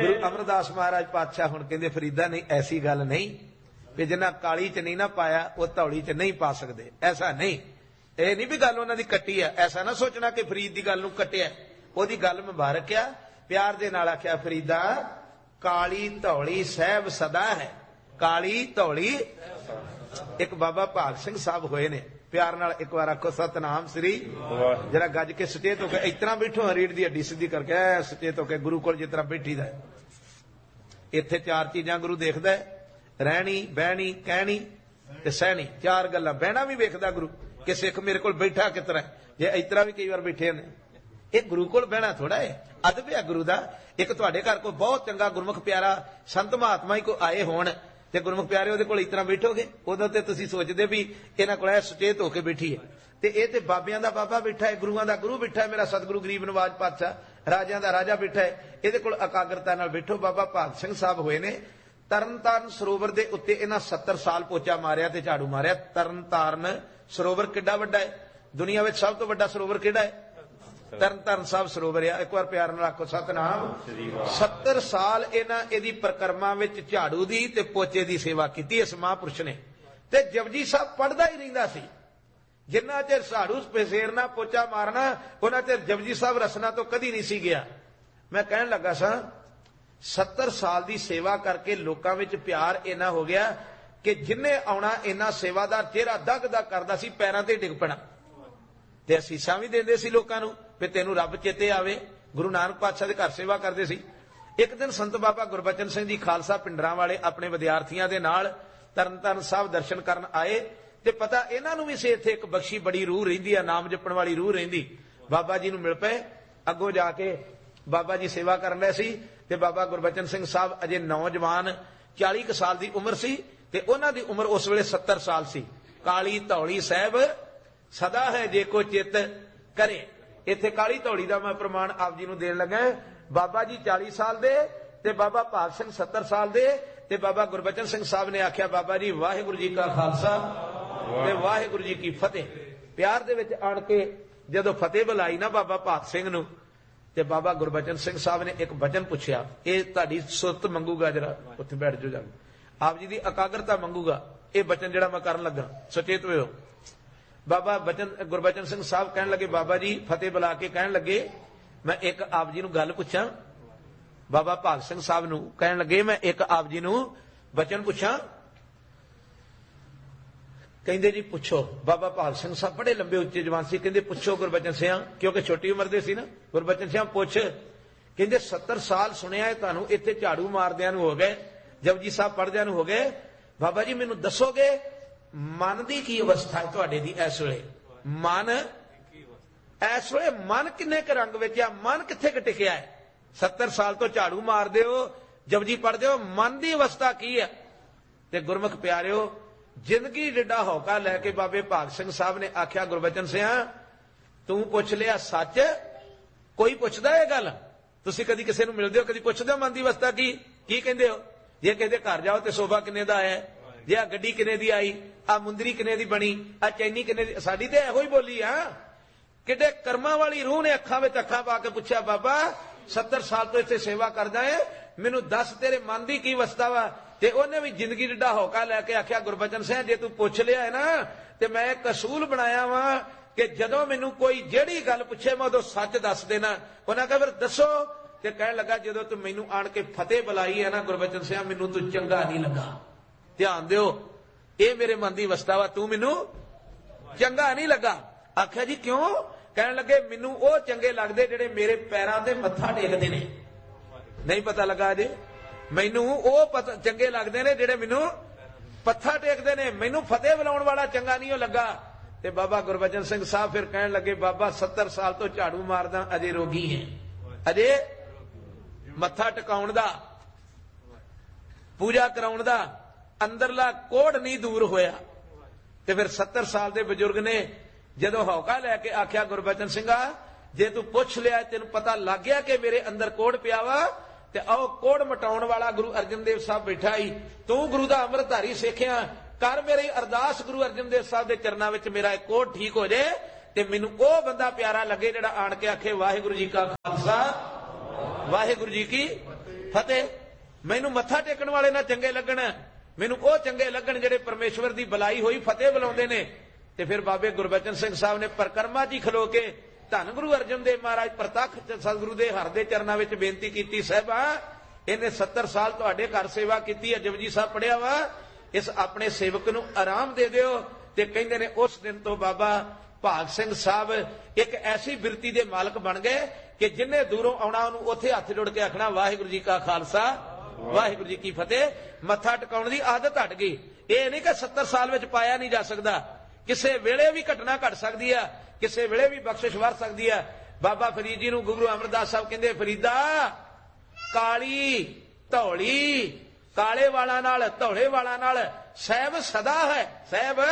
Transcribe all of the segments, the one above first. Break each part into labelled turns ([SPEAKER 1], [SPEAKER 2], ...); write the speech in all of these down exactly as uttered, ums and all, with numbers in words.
[SPEAKER 1] गुरु अमरदास महाराज पातशाह हुण कहंदे फरीदा नहीं ऐसी गल नहीं कि जिन्ना काली च नहीं ना पाया वो धौली च नहीं पा सकते। ऐसा नहीं, ये नहीं भी गल उन्हां दी कट्टी है। ऐसा ना सोचना कि फरीद की गल नूं कट्टिया, ओहदी गल मुबारक आ। प्यार दे नाल आख्या फरीदा काली धौली सहब सदा है, काली धौली। एक बाबा भाग सिंह साहब होए ने, प्यार नाल एक बार आखो सतनाम श्री। जरा गज के सचेत होकर इतना बैठो रीढ़ की हड्डी सीधी करके सचेत होकर गुरु कोल जिस तरह बैठी दा। इत्थे चार चीजां गुरु देखदा है, रहनी बहनी कहनी ते सहनी। चार गल्लां। बहना भी वेखदा गुरु कि सिख मेरे कोल बैठा किस तरह, जे इतना भी कई बार बैठे ने। ये गुरु कोल बहना थोड़ा है, अदब है गुरु दा। एक तुहाडे घर कोई बहुत चंगा गुरमुख प्यारा संत महात्मा ही कोई आए होण ते गुरमुख प्यारे उहदे कोल इतना बैठोगे, उदों ते तुसीं सोचदे भी इन्हां कोल सुचेत होके बैठी है। ते इह ते बाबियां दा बाबा बैठा है, गुरुआं दा गुरु बैठा है, मेरा सतगुरु गरीब नवाज पातशाह, राजियां दा राजा बैठा है। इहदे कोल एकाग्रता नाल बैठो। बाबा भाग सिंह साहब होए ने तरन ताਰਨ सरोवर दे उत्ते इन्हां सत्तर साल पोचा मारिया ते झाड़ू मारिया। तरन ताਰਨ सरोवर किड्डा वड्डा है, दुनिया विच सब तो वड्डा सरोवर किहड़ा है? तरन ताਰਨ साहब सरोवर है। एक बार प्यार नाल आखो सतनाम। सत्तर साल इन्हां इहदी परिक्रमा विच झाड़ू दी ते पोचे दी सेवा कीती इस महापुरुष ने। ते जपजी साहब पढ़दा ही रहिंदा सी। जिन्ना चिर झाड़ू फेरना पोचा मारना उन्ना चिर जपजी साहब रसना तो कदी नहीं सी गया। मैं कहण लगा सा सत्तर साल की सेवा करके लोगों में प्यार इन्ना हो गया कि जिन्हें आना इन्ना सेवादार चेहरा दग दग करता सी, पैरों ते डिग पैना ते असीसां भी देंदे सी लोकां नूं भी तैनूं रब चेते आवे। गुरु नानक पातशाह दे घर सेवा करते सी। एक दिन संत बाबा गुरबचन सिंह जी खालसा पिंडरां वाले अपने विद्यार्थियों के नाल तरन ताਰਨ साहब दर्शन करन आए ते पता इन्हां नूं भी सी इत्थे एक बख्शी बड़ी रूह रहिंदी आ, नाम जपण वाली रूह रहिंदी। बाबा जी नूं मिल पए। अगों जाके बाबा जी सेवा करन लए सी ते बाबा गुरबचन सिंह साहब अजे नौजवान चाली क साल की उम्र सी ते उन्हां दी उम्र उस वेले सत्तर साल सी। काली धौली साहब सदा है जे को चित करे। इत्थे काली धौली दा मैं प्रमाण आप जी नूं देण लगा। बाबा जी चाली साल दे ते बाबा भाग सिंह सत्तर साल दे ते बाबा गुरबचन सिंह साहब ने आख्या बाबा जी वाहिगुरू जी का खालसा ते वाहिगुरू जी की फतेह। प्यार दे विच आण के जदों फतेह बुलाई ना बाबा भाग सिंह नूं ते बाबा गुरबचन सिंह साहब ने एक वचन पुछया, ये तुहाडी सुरत मंगूगा, जरा उत्थे बैठ जाओ जाओ, आप जी की एकाग्रता मंगूगा। ये वचन जिहड़ा मैं करन लगा सचेत होयो। बाबा बचन गुरबचन सिंह साहब कहन लगे बाबा जी फतेह बुला के कहन लगे मैं एक आप जी नूं गल पुछां। बाबा भाग सिंह साहब नूं कहन लगे मैं एक आप जी नूं वचन पुछां। कहंदे जी पुछो। बाबा भाग सिंह साहब बड़े लंबे उच्चे जवान सी। कहंदे पुछो गुरबचन सिंह, क्योंकि छोटी उम्र दे सी ना। गुरबचन सिंह पुछ। कहंदे सत्तर साल सुनिया है तुहानूं इत्थे झाड़ू मारदिआं नूं हो गए, जपजी साहब पढ़दिआं नूं हो गए। बाबा जी मैनूं दसोगे मन की की अवस्था है तुहाडे दी इस वेले? मन इस वेले मन किन्ने क रंग विच आ, मन कित्थे क टिकिआ है? सत्तर साल तो झाड़ू मारदे हो, जपजी पढ़दे हो, मन की अवस्था की है? ते गुरमुख प्यारिओ जिंदगी जिड्डा हौका लैके बाबे भाग सिंह साहब ने आख्या गुरबचन सिंह तू पुछ लिया सच? कोई पुछदा है गल? तुसीं कदी किसी नूं मिलदे हो, कदी पुछदे हो मन की अवस्था की की कहंदे हो? जे कहंदे घर जाओ तो सोफा किन्ने दा है, जे आ गड्डी किन्ने दी आई, आ मुंदरी किन्ने दी बनी, आ चैनी किन्ने दी, साडी ते इहो ही बोली आ। किड्डे कर्मां वाली रूह ने अखां विच अखां पा के पुछया बाबा सत्तर साल तो इत्थे सेवा करदा है, मैनूं दस तेरे मन की की अवस्था वा? ते उहने भी जिंदगी जिड्डा हौका लैके आख्या गुरबचन सिंह जे तू पुछ लिया है ना ते मैं एक असूल बनाया वा कि जदों मैनूं कोई जेड़ी गल पुछे मैं उदों सच दस देना। उन्हां कहा फिर दसो। ते कहण लगा जदों तू मैनूं आण के फतेह बुलाई है ना गुरबचन सिंह मैनूं तू चंगा नहीं लगा। ध्यान दिओ ये मेरे मन की अवस्था वा, तू मैनूं चंगा नहीं लगा। आख्या जी क्यों? कहण लगे मैनूं वो चंगे लगदे जिहड़े मेरे पैरां ते मत्था टेकदे ने। नहीं पता लगा अजे? मैनू वो पता चंगे लगते ने जिहड़े मैनू पत्था टेकते ने, मैनू फतेह बुलाउण वाला चंगा नहीं लगा। ते बाबा गुरबचन सिंह साहब फिर कहण लगे बाबा सत्तर साल तो झाड़ू मारदा अजे रोगी है, अजे मत्था टकाउण दा पूजा कराउण दा अंदरला कोड़ नहीं दूर होया। ते फिर सत्तर साल के बजुर्ग ने जदों हौका लैके आख्या गुरबचन सिंघा जे तू पुछ लिया तेन पता लग गया कि मेरे अंदर कोड़ पिया वा ते आओ कोड़ मटाउण वाला गुरु अर्जन देव साहब बैठा ही, तू गुरु दा अमृतधारी सिखिया कर मेरी अरदास गुरु अर्जन देव साहब के चरना विच मेरा एक कोड़ ठीक हो जाए ते मैनू ओ बंदा प्यारा लगे जिहड़ा आण के आखे वाहिगुरू जी का खालसा वाहिगुरू जी की ਫਤਿਹ। ਮੈਨੂੰ ਮੱਥਾ ਟੇਕਣ ਵਾਲੇ ਨਾ ਚੰਗੇ ਲੱਗਣ, ਮੈਨੂੰ ਉਹ ਚੰਗੇ ਲੱਗਣ ਜਿਹੜੇ ਪਰਮੇਸ਼ਵਰ ਦੀ ਬੁਲਾਈ ਹੋਈ ਫਤਿਹ ਬੁਲਾਉਂਦੇ ਨੇ। ਤੇ ਫਿਰ ਬਾਬੇ ਗੁਰਬਚਨ ਸਿੰਘ ਸਾਹਿਬ ਨੇ ਪਰਕਰਮਾ ਜੀ ਖਲੋ ਕੇ ਧੰਨ ਗੁਰੂ ਅਰਜਨ ਦੇਵ ਮਹਾਰਾਜ ਪ੍ਰਤੱਖ ਸਤਿਗੁਰੂ ਦੇ ਹਰ ਦੇ ਚਰਨਾਂ ਵਿੱਚ ਬੇਨਤੀ ਕੀਤੀ, ਸਾਹਿਬਾ ਇਹਨੇ ਸੱਤਰ ਸਾਲ ਤੁਹਾਡੇ ਘਰ ਸੇਵਾ ਕੀਤੀ ਹੈ, ਜਪਜੀ ਸਾਹਿਬ ਪੜਿਆ ਵਾ, ਇਸ ਆਪਣੇ ਸੇਵਕ ਨੂੰ ਆਰਾਮ ਦੇ ਦਿਓ। ਤੇ ਕਹਿੰਦੇ ਨੇ ਉਸ ਦਿਨ ਤੋਂ ਬਾਬਾ ਭਾਗ ਸਿੰਘ ਸਾਹਿਬ ਇੱਕ ਐਸੀ ਬਿਰਤੀ ਦੇ ਮਾਲਕ ਬਣ ਗਏ ਕਿ ਜਿੰਨੇ ਦੂਰੋਂ ਆਉਣਾ ਉਹਨੂੰ ਉੱਥੇ ਹੱਥ ਜੋੜ ਕੇ ਆਖਣਾ ਵਾਹਿਗੁਰੂ ਜੀ ਕਾ ਖਾਲਸਾ ਵਾਹਿਗੁਰੂ ਜੀ ਕੀ ਫਤਿਹ। ਮੱਥਾ ਟਿਕਾਉਣ ਦੀ ਆਦਤ ਹਟ ਗਈ। ਇਹ ਨਹੀਂ ਕਿ ਸੱਤਰ ਸਾਲ ਵਿੱਚ ਪਾਇਆ ਨਹੀਂ ਜਾ ਸਕਦਾ, ਕਿਸੇ ਵੇਲੇ ਵੀ ਘਟਨਾ ਘਟ ਸਕਦੀ ਆ, ਕਿਸੇ ਵੇਲੇ ਵੀ ਬਖਸ਼ਿਸ਼ ਵਰ ਸਕਦੀ ਆ। ਬਾਬਾ ਫਰੀਦ ਜੀ ਨੂੰ ਗੁਰੂ ਅਮਰਦਾਸ ਸਾਹਿਬ ਕਹਿੰਦੇ, ਫਰੀਦਾ ਕਾਲੀ ਧੌਲੀ, ਕਾਲੇ ਵਾਲਾਂ ਨਾਲ ਧੌਲੇ ਵਾਲਾਂ ਨਾਲ ਸਹਿਬ ਸਦਾ ਹੈ। ਸਹਿਬ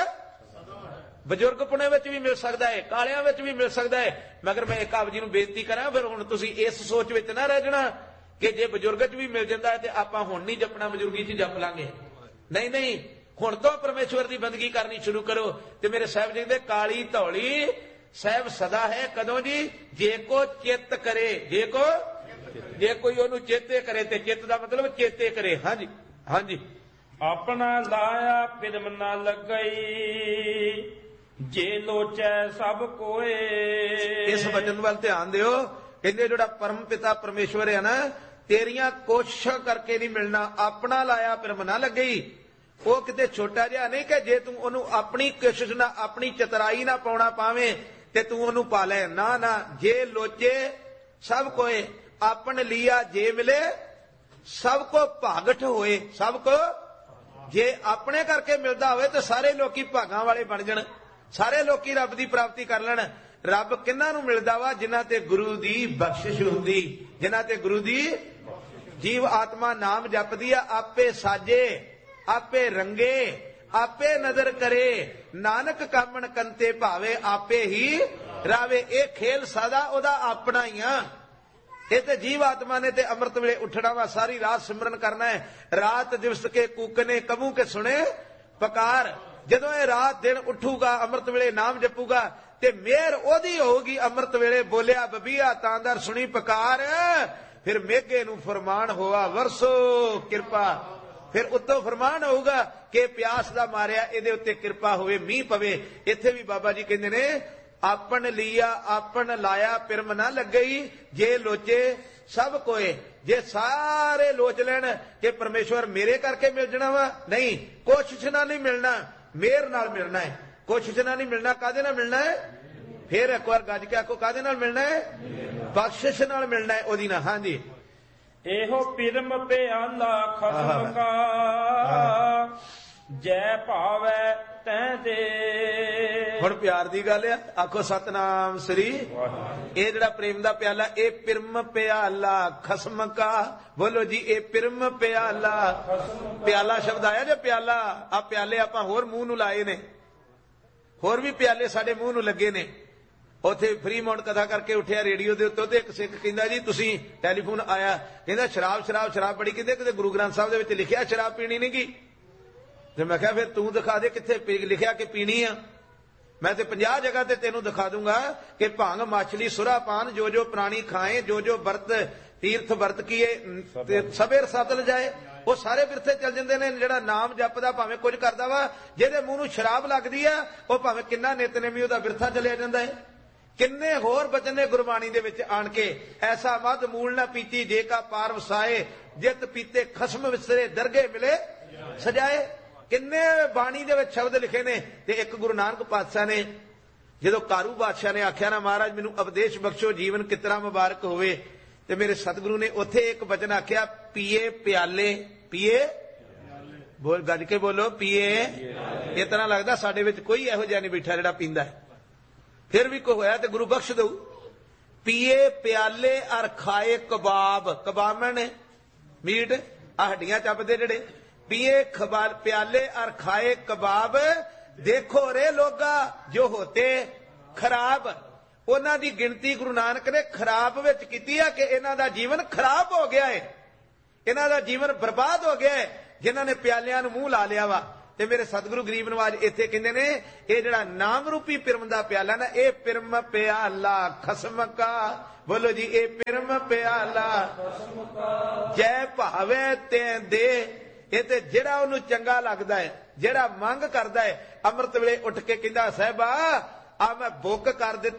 [SPEAKER 1] ਬਜ਼ੁਰਗ ਪੁਣੇ ਵਿੱਚ ਵੀ ਮਿਲ ਸਕਦਾ ਹੈ, ਕਾਲਿਆਂ ਵਿੱਚ ਵੀ ਮਿਲ ਸਕਦਾ ਹੈ। ਮਗਰ ਮੈਂ ਇੱਕ ਆਪ ਜੀ ਨੂੰ ਬੇਨਤੀ ਕਰਾਂ, ਫਿਰ ਹੁਣ ਤੁਸੀਂ ਇਸ ਸੋਚ ਵਿੱਚ ਨਾ ਰਹਿ ਜਾਣਾ ਕਿ ਜੇ ਬਜ਼ੁਰਗ ਚ ਵੀ ਮਿਲ ਜਾਂਦਾ ਹੈ ਤੇ ਆਪਾਂ ਹੁਣ ਨਹੀਂ ਜਪਣਾ, ਬਜ਼ੁਰਗੀ ਚ ਜਪ ਲਾਂਗੇ। ਨਹੀਂ ਨਹੀਂ, ਹੁਣ ਤੋਂ ਪਰਮੇਸ਼ਵਰ ਦੀ ਬੰਦਗੀ ਕਰਨੀ ਸ਼ੁਰੂ ਕਰੋ। ਤੇ ਮੇਰੇ ਸਾਹਿਬ ਜੀ ਦੇ ਕਾਲੀ ਧੌਲੀ ਸਹਿਬ ਸਦਾ ਹੈ ਕਦੋਂ ਜੀ? ਜੇ ਕੋ ਚਿੱਤ ਕਰੇ, ਜੇ ਕੋ ਜੇ ਕੋਈ ਉਹਨੂੰ ਚੇਤੇ ਕਰੇ, ਤੇ ਚਿੱਤ ਦਾ ਮਤਲਬ ਚੇਤੇ ਕਰੇ। ਹਾਂਜੀ ਹਾਂਜੀ।
[SPEAKER 2] ਆਪਣਾ ਲਾਇਆ ਪਿਰਮ ਨਾ ਲੱਗਈ, ਜੇ ਲੋਚੈ ਸਭ ਕੋਏ।
[SPEAKER 1] ਇਸ ਵਚਨ ਵੱਲ ਧਿਆਨ ਦਿਓ। ਕਹਿੰਦੇ ਜਿਹੜਾ ਪਰਮ ਪਿਤਾ ਪਰਮੇਸ਼ਵਰ ਹੈ ਨਾ, ਤੇਰੀਆਂ ਕੋਸ਼ਿਸ਼ਾਂ ਕਰਕੇ ਨਹੀਂ ਮਿਲਣਾ, ਆਪਣਾ ਲਾਇਆ ਪਿਰਮ ਨਾ ਲੱਗਈ। ਉਹ ਕਿਤੇ ਛੋਟਾ ਜਿਹਾ ਨਹੀਂ ਕਿ ਜੇ ਤੂੰ ਉਹਨੂੰ ਆਪਣੀ ਕੋਸ਼ਿਸ਼ ਨਾਲ ਆਪਣੀ ਚਤਰਾਈ ਨਾ ਪਾਉਣਾ ਪਾਵੇਂ ਤੇ ਤੂੰ ਉਹਨੂੰ ਪਾ ਲੈ। ਨਾ ਨਾ, ਜੇ ਲੋਚੇ ਸਭ ਕੋਏ, ਆਪਨ ਲਿਆ ਜੇ ਮਿਲੇ ਸਭ ਕੋ ਭਾਗਠ ਹੋਏ। ਸਭ ਕੋ ਜੇ ਆਪਣੇ ਕਰਕੇ ਮਿਲਦਾ ਹੋਵੇ ਤੇ ਸਾਰੇ ਲੋਕੀ ਭਾਗਾਂ ਵਾਲੇ ਬਣ ਜਾਣ, ਸਾਰੇ ਲੋਕੀ ਰੱਬ ਦੀ ਪ੍ਰਾਪਤੀ ਕਰ ਲੈਣ। ਰੱਬ ਕਿਹਨਾਂ ਨੂੰ ਮਿਲਦਾ ਵਾ? ਜਿਨ੍ਹਾਂ ਤੇ ਗੁਰੂ ਦੀ ਬਖਸ਼ਿਸ਼ ਹੁੰਦੀ, ਜਿਨ੍ਹਾਂ ਤੇ ਗੁਰੂ ਦੀ ਜੀਵ ਆਤਮਾ ਨਾਮ ਜਪਦੀ ਆ। ਆਪੇ ਸਾਜੇ ਆਪੇ ਰੰਗੇ ਆਪੇ ਨਜ਼ਰ ਕਰੇ, ਨਾਨਕ ਕਾਮਣ ਕੰਤੇ ਭਾਵੇ ਆਪੇ ਹੀ ਰਾਵੇ। ਇਹ ਖੇਲ ਸਦਾ ਉਹਦਾ ਆਪਣਾ ਹੀ ਆ। ਇਹ ਤੇ ਜੀਵ ਆਤਮਾ ਨੇ ਤੇ ਅੰਮ੍ਰਿਤ ਵੇਲੇ ਉੱਠਣਾ ਵਾ, ਸਾਰੀ ਰਾਤ ਸਿਮਰਨ ਕਰਨਾ ਹੈ। ਰਾਤ ਦਿਵਸ ਕੇ ਕੂਕਨੇ ਕਬੂ ਕੇ ਸੁਣੇ ਪਕਾਰ। ਜਦੋਂ ਇਹ ਰਾਤ ਦਿਨ ਉੱਠੂਗਾ, ਅੰਮ੍ਰਿਤ ਵੇਲੇ ਨਾਮ ਜਪੂਗਾ ਤੇ ਮਿਹਰ ਉਹਦੀ ਹੋਊਗੀ। ਅੰਮ੍ਰਿਤ ਵੇਲੇ ਬੋਲਿਆ ਬਬੀਆ ਤਾਂਦਰ ਸੁਣੀ ਪਕਾਰ, ਫਿਰ ਮੇਘੇ ਨੂੰ ਫਰਮਾਨ ਹੋਆ ਵਰਸੋ ਕਿਰਪਾ। ਫਿਰ ਉੱਤੋਂ ਫਰਮਾਨ ਹੋਊਗਾ ਕਿ ਪਿਆਸ ਦਾ ਮਾਰਿਆ ਇਹਦੇ ਉੱਤੇ ਕਿਰਪਾ ਹੋਵੇ, ਮੀਂਹ ਪਵੇ। ਇੱਥੇ ਵੀ ਬਾਬਾ ਜੀ ਕਹਿੰਦੇ ਨੇ, ਆਪਨ ਲਿਆ ਆਪਨ ਲਾਇਆ ਪਿਰਮ ਨਾ ਲੱਗਈ, ਜੇ ਲੋਚੇ ਸਭ ਕੋਏ। ਜੇ ਸਾਰੇ ਲੋਚ ਲੈਣ ਕਿ ਪਰਮੇਸ਼ਵਰ ਮੇਰੇ ਕਰਕੇ ਮਿਲ ਜਾਣਾ ਵਾ, ਨਹੀਂ, ਕੋਸ਼ਿਸ਼ ਨਾਲ ਨਹੀਂ ਮਿਲਣਾ, ਮਿਹਰ ਨਾਲ ਮਿਲਣਾ ਹੈ। ਕੋਸ਼ਿਸ਼ ਨਾਲ ਨਹੀਂ ਮਿਲਣਾ, ਕਾਹਦੇ ਨਾਲ ਮਿਲਣਾ ਹੈ? ਫਿਰ ਇੱਕ ਵਾਰ ਗੱਜ ਕੇ ਆਖੋ, ਕਾਹਦੇ ਨਾਲ ਮਿਲਣਾ ਹੈ? ਬਖਸ਼ਿਸ਼ ਨਾਲ ਮਿਲਣਾ ਹੈ, ਉਹਦੀ ਨਾਲ। ਹਾਂਜੀ।
[SPEAKER 2] ਇਹੋ ਪਿਰਮ ਪਿਆਲਾ ਖਸਮ ਕਾ, ਜੈ ਭਾਵੈ ਤੈ ਦੇ।
[SPEAKER 1] ਹੁਣ ਪਿਆਰ ਦੀ ਗੱਲ ਆ, ਆਖੋ ਸਤਨਾਮ ਸ੍ਰੀ। ਇਹ ਜਿਹੜਾ ਪ੍ਰੇਮ ਦਾ ਪਿਆਲਾ, ਇਹ ਪਿਰਮ ਪਿਆਲਾ ਖਸਮ ਕਾ। ਬੋਲੋ ਜੀ, ਇਹ ਪਿਰਮ ਪਿਆਲਾ। ਪਿਆਲਾ ਸ਼ਬਦ ਆਇਆ ਜੇ ਪਿਆਲਾ। ਆ ਪਿਆਲੇ ਆਪਾਂ ਹੋਰ ਮੂੰਹ ਨੂੰ ਲਾਏ ਨੇ, ਹੋਰ ਵੀ ਪਿਆਲੇ ਸਾਡੇ ਮੂੰਹ ਨੂੰ ਲੱਗੇ ਨੇ। ਉੱਥੇ ਫਰੀ ਮਾਉਂਟ ਕਥਾ ਕਰਕੇ ਉੱਠਿਆ ਰੇਡੀਓ ਦੇ ਉੱਤੇ, ਇੱਕ ਸਿੱਖ ਕਹਿੰਦਾ ਜੀ ਤੁਸੀਂ ਟੈਲੀਫੋਨ ਆਇਆ, ਕਹਿੰਦਾ ਸ਼ਰਾਬ ਸ਼ਰਾਬ ਸ਼ਰਾਬ ਬੜੀ, ਕਿਤੇ ਕਿਤੇ ਗੁਰੂ ਗ੍ਰੰਥ ਸਾਹਿਬ ਦੇ ਵਿੱਚ ਲਿਖਿਆ ਸ਼ਰਾਬ ਪੀਣੀ ਨਹੀਂ ਗੀ। ਤੇ ਮੈਂ ਕਿਹਾ ਫਿਰ ਤੂੰ ਦਿਖਾ ਦੇ ਕਿੱਥੇ ਲਿਖਿਆ ਕਿ ਪੀਣੀ ਆ। ਮੈਂ ਤੇ ਪੰਜਾਹ ਜਗ੍ਹਾ ਤੇ ਤੈਨੂੰ ਦਿਖਾ ਦੂੰਗਾ ਕਿ ਭੰਗ ਮਛਲੀ ਸੁਰਾ ਪਾਨ ਜੋ ਜੋ ਪ੍ਰਾਣੀ ਖਾਏ, ਜੋ ਜੋ ਵਰਤ ਤੀਰਥ ਵਰਤ ਕੀਏ ਸਵੇਰ ਸਤਲ ਜਾਏ। ਉਹ ਸਾਰੇ ਬਿਰਥੇ ਚੱਲ ਜਾਂਦੇ ਨੇ। ਜਿਹੜਾ ਨਾਮ ਜਪਦਾ ਭਾਵੇਂ ਕੁਝ ਕਰਦਾ ਵਾ, ਜਿਹਦੇ ਮੂੰਹ ਨੂੰ ਸ਼ਰਾਬ ਲੱਗਦੀ ਆ, ਉਹ ਭਾਵੇਂ ਕਿੰਨਾ ਨਿਤਨੇਮੀ ਉਹਦਾ ਬਿਰਥਾ ਚਲਿਆ ਜਾਂਦਾ ਹੈ। ਕਿੰਨੇ ਹੋਰ ਬਚਨ ਨੇ ਗੁਰਬਾਣੀ ਦੇ ਵਿੱਚ ਆਣ ਕੇ, ਐਸਾ ਮਦ ਮੂਲ ਨਾ ਪੀਤੀ ਜੇ ਕਾ ਪਾਰ ਵਸਾਏ, ਜਿਤ ਪੀਤੇ ਖਸਮ ਵਿਸਰੇ ਦਰਗੇ ਮਿਲੇ ਸਜਾਏ। ਕਿੰਨੇ ਬਾਣੀ ਦੇ ਵਿੱਚ ਸ਼ਬਦ ਲਿਖੇ ਨੇ। ਤੇ ਇੱਕ ਗੁਰੂ ਨਾਨਕ ਪਾਤਸ਼ਾਹ ਨੇ ਜਦੋਂ ਕਾਰੂ ਬਾਦਸ਼ਾਹ ਨੇ ਆਖਿਆ ਨਾ, ਮਹਾਰਾਜ ਮੈਨੂੰ ਉਪਦੇਸ਼ ਬਖਸ਼ੋ, ਜੀਵਨ ਕਿਤਨਾ ਮੁਬਾਰਕ ਹੋਵੇ, ਤੇ ਮੇਰੇ ਸਤਿਗੁਰੂ ਨੇ ਉੱਥੇ ਇੱਕ ਬਚਨ ਆਖਿਆ, ਪੀਏ ਪਿਆਲੇ। ਪੀਏ ਬੋਲ, ਗੱਜ ਕੇ ਬੋਲੋ, ਪੀਏ। ਇਸ ਤਰ੍ਹਾਂ ਲੱਗਦਾ ਸਾਡੇ ਵਿੱਚ ਕੋਈ ਇਹੋ ਜਿਹਾ ਨਹੀਂ ਬੈਠਾ ਜਿਹੜਾ ਪੀਂਦਾ ਹੈ। ਫਿਰ ਵੀ ਕੋਈ ਹੋਇਆ ਤੇ ਗੁਰੂ ਬਖਸ਼ ਦਊ। ਪੀਏ ਪਿਆਲੇ ਅਰ ਖਾਏ ਕਬਾਬ। ਕਬਾਬ ਨੇ ਮੀਟ, ਆ ਹੱਡੀਆਂ ਚੱਪਦੇ ਜਿਹੜੇ। ਪੀਏ ਖਬਾਲ ਪਿਆਲੇ ਅਰ ਖਾਏ ਕਬਾਬ, ਦੇਖੋ ਰੇ ਲੋਗਾ ਜੋ ਹੋਤੇ ਖਰਾਬ। ਉਹਨਾਂ ਦੀ ਗਿਣਤੀ ਗੁਰੂ ਨਾਨਕ ਨੇ ਖਰਾਬ ਵਿੱਚ ਕੀਤੀ ਆ ਕਿ ਇਹਨਾਂ ਦਾ ਜੀਵਨ ਖਰਾਬ ਹੋ ਗਿਆ ਹੈ, ਇਹਨਾਂ ਦਾ ਜੀਵਨ ਬਰਬਾਦ ਹੋ ਗਿਆ ਹੈ, ਜਿਨ੍ਹਾਂ ਨੇ ਪਿਆਲਿਆਂ ਨੂੰ ਮੂੰਹ ਲਾ ਲਿਆ ਵਾ। ਤੇ ਮੇਰੇ ਸਤਿਗੁਰੂ ਗਰੀਬ ਨਵਾਜ ਇੱਥੇ ਕਹਿੰਦੇ ਨੇ ਇਹ ਜਿਹੜਾ ਨਾਮ ਰੂਪੀ ਪਿਰਮ ਦਾ ਪਿਆਲਾ ਨਾ ਇਹ ਪਿਰਮ ਪਿਆਲਾ ਖਸਮ ਕਾ। ਬੋਲੋ ਜੀ, ਇਹ ਪਿਰਮ ਪਿਆਲਾ ਖਸਮ ਕਾ ਜੈ ਭਾਵੇ ਤੇ ਦੇ। ਇਹ ਤੇ ਜਿਹੜਾ ਉਹਨੂੰ ਚੰਗਾ ਲੱਗਦਾ ਹੈ, ਜਿਹੜਾ ਮੰਗ ਕਰਦਾ ਹੈ, ਅੰਮ੍ਰਿਤ ਵੇਲੇ ਉੱਠ ਕੇ ਕਹਿੰਦਾ ਸਾਹਿਬਾ ਆ ਮੈਂ ਬੁੱਕ ਕਰ ਦਿੱਤਾ